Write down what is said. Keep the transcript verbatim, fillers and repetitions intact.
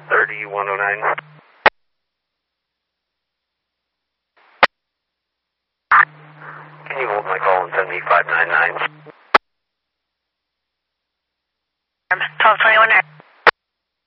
thirty-one oh nine. Can you hold my call on seventy-five ninety-nine? twelve twenty-one.